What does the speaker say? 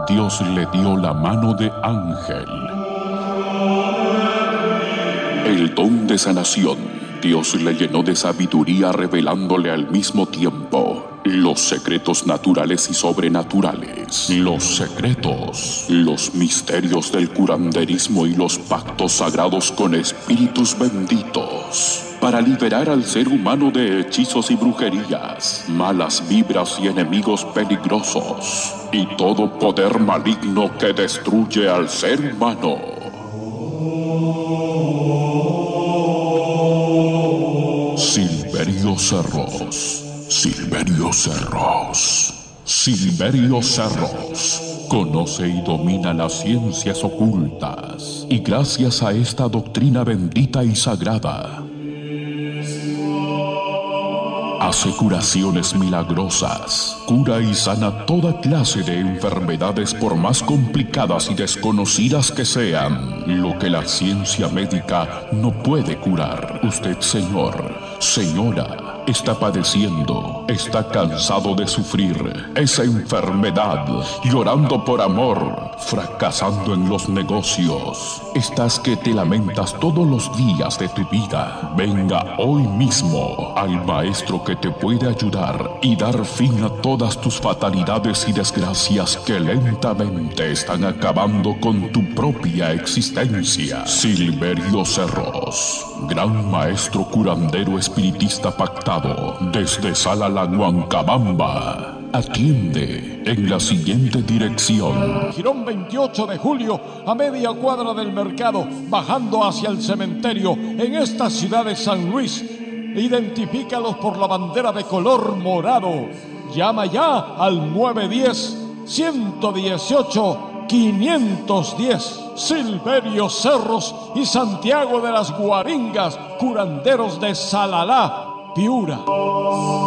Dios le dio la mano de ángel. El don de sanación, Dios le llenó de sabiduría, revelándole al mismo tiempo los secretos naturales y sobrenaturales, los secretos, los misterios del curanderismo y los pactos sagrados con espíritus benditos, para liberar al ser humano de hechizos y brujerías, malas vibras y enemigos peligrosos, y todo poder maligno que destruye al ser humano. Silverio Cerros. Silverio Cerros. Silverio Cerros conoce y domina las ciencias ocultas, y gracias a esta doctrina bendita y sagrada, hace curaciones milagrosas, cura y sana toda clase de enfermedades, por más complicadas y desconocidas que sean, lo que la ciencia médica no puede curar. Usted, señor, señora, está padeciendo, está cansado de sufrir esa enfermedad, llorando por amor, fracasando en los negocios. Estás que te lamentas todos los días de tu vida. Venga hoy mismo al maestro que te puede ayudar y dar fin a todas tus fatalidades y desgracias que lentamente están acabando con tu propia existencia. Silverio Cerros, gran maestro curandero espiritista pactado desde Salala, Huancabamba, atiende en la siguiente dirección: Jirón 28 de julio, a media cuadra del mercado, bajando hacia el cementerio, en esta ciudad de San Luis. Identifícalos por la bandera de color morado. Llama ya al 910-118-510. Silverio Cerros y Santiago de las Guaringas, curanderos de Salalá, Piura.